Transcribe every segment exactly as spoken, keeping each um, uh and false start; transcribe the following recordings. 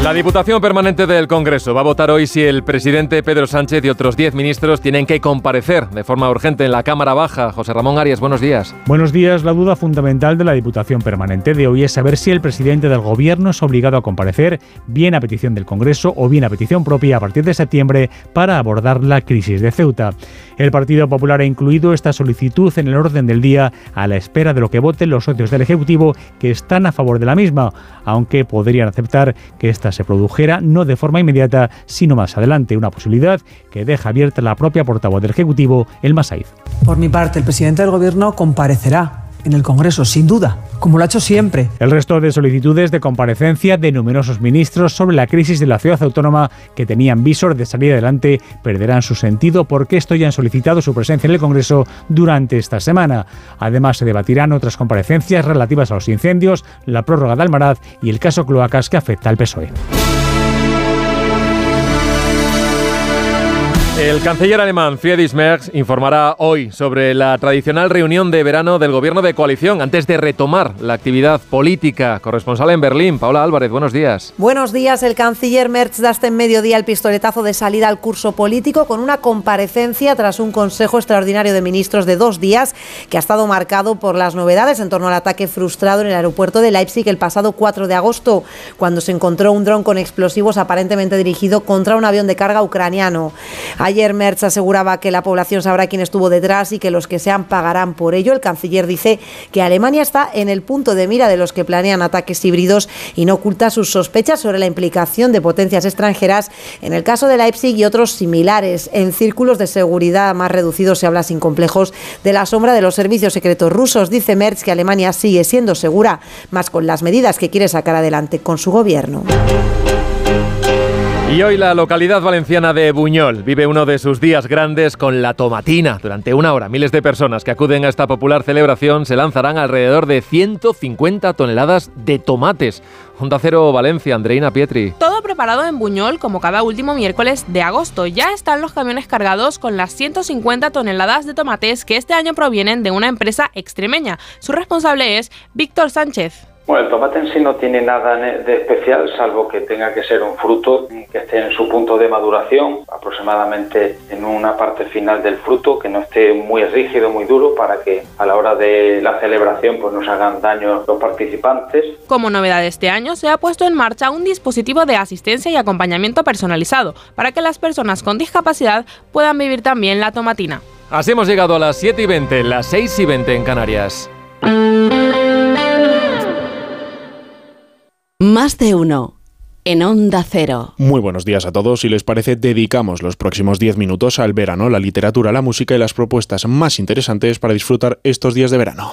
La Diputación Permanente del Congreso va a votar hoy si el presidente Pedro Sánchez y otros diez ministros tienen que comparecer de forma urgente en la Cámara Baja. José Ramón Arias, buenos días. Buenos días. La duda fundamental de la Diputación Permanente de hoy es saber si el presidente del Gobierno es obligado a comparecer, bien a petición del Congreso o bien a petición propia a partir de septiembre, para abordar la crisis de Ceuta. El Partido Popular ha incluido esta solicitud en el orden del día a la espera de lo que voten los socios del Ejecutivo, que están a favor de la misma, aunque podrían aceptar que esta se produjera no de forma inmediata, sino más adelante, una posibilidad que deja abierta la propia portavoz del Ejecutivo, Elma Saíz. Por mi parte, el presidente del Gobierno comparecerá en el Congreso, sin duda, como lo ha hecho siempre. El resto de solicitudes de comparecencia de numerosos ministros sobre la crisis de la ciudad autónoma que tenían visor de salir adelante perderán su sentido porque estos ya han solicitado su presencia en el Congreso durante esta semana. Además, se debatirán otras comparecencias relativas a los incendios, la prórroga de Almaraz y el caso Cloacas que afecta al P S O E. El canciller alemán Friedrich Merz informará hoy sobre la tradicional reunión de verano del gobierno de coalición antes de retomar la actividad política. Corresponsal en Berlín, Paula Álvarez, buenos días. Buenos días. El canciller Merz da este mediodía el pistoletazo de salida al curso político con una comparecencia tras un consejo extraordinario de ministros de dos días que ha estado marcado por las novedades en torno al ataque frustrado en el aeropuerto de Leipzig el pasado cuatro de agosto, cuando se encontró un dron con explosivos aparentemente dirigido contra un avión de carga ucraniano. Ayer Merz aseguraba que la población sabrá quién estuvo detrás y que los que sean pagarán por ello. El canciller dice que Alemania está en el punto de mira de los que planean ataques híbridos y no oculta sus sospechas sobre la implicación de potencias extranjeras en el caso de Leipzig y otros similares. En círculos de seguridad más reducidos se habla sin complejos de la sombra de los servicios secretos rusos. Dice Merz que Alemania sigue siendo segura, más con las medidas que quiere sacar adelante con su gobierno. Y hoy la localidad valenciana de Buñol vive uno de sus días grandes con la tomatina. Durante una hora, miles de personas que acuden a esta popular celebración se lanzarán alrededor de ciento cincuenta toneladas de tomates. Onda Cero Valencia, Andreina Pietri. Todo preparado en Buñol, como cada último miércoles de agosto. Ya están los camiones cargados con las ciento cincuenta toneladas de tomates que este año provienen de una empresa extremeña. Su responsable es Víctor Sánchez. Bueno, el tomate en sí no tiene nada de especial, salvo que tenga que ser un fruto que esté en su punto de maduración, aproximadamente en una parte final del fruto, que no esté muy rígido, muy duro, para que a la hora de la celebración pues no se hagan daño los participantes. Como novedad de este año, se ha puesto en marcha un dispositivo de asistencia y acompañamiento personalizado para que las personas con discapacidad puedan vivir también la tomatina. Así hemos llegado a las siete y veinte, las seis y veinte en Canarias. Más de uno en Onda Cero. Muy buenos días a todos. Si les parece, dedicamos los próximos diez minutos al verano, la literatura, la música y las propuestas más interesantes para disfrutar estos días de verano.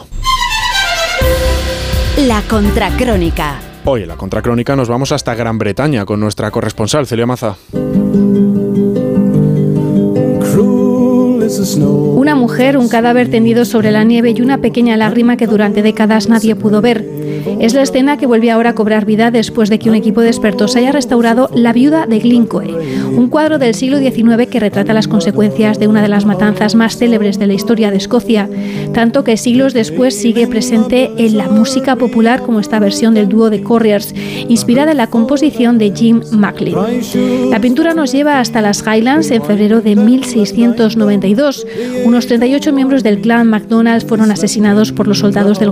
La Contracrónica. Hoy en la Contracrónica nos vamos hasta Gran Bretaña con nuestra corresponsal, Celia Maza. Una mujer, un cadáver tendido sobre la nieve y una pequeña lágrima que durante décadas nadie pudo ver. Es la escena que vuelve ahora a cobrar vida después de que un equipo de expertos haya restaurado La viuda de Glencoe, un cuadro del siglo diecinueve que retrata las consecuencias de una de las matanzas más célebres de la historia de Escocia, tanto que siglos después sigue presente en la música popular como esta versión del dúo de Corriers, inspirada en la composición de Jim Maclean. La pintura nos lleva hasta las Highlands en febrero de mil seiscientos noventa y dos. Unos treinta y ocho miembros del clan MacDonald fueron asesinados por los soldados del